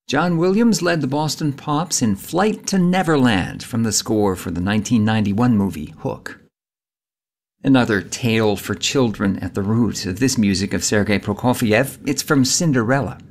John Williams led the Boston Pops in Flight to Neverland from the score for the 1991 movie Hook. Another tale for children at the root of this music of Sergei Prokofiev, it's from Cinderella.